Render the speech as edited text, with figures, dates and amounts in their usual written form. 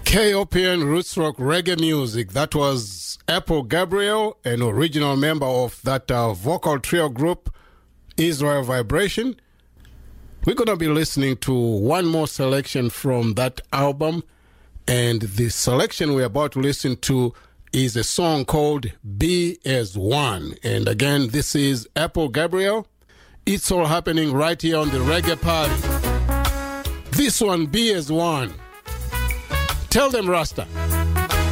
Ethiopian roots rock reggae music. That was Apple Gabriel, an original member of that vocal trio group, Israel Vibration. We're going to be listening to one more selection from that album, and the selection we're about to listen to is a song called Be As One. And again, this is Apple Gabriel. It's all happening right here on the Reggae Party. This one, Be As One. Tell them, Rasta.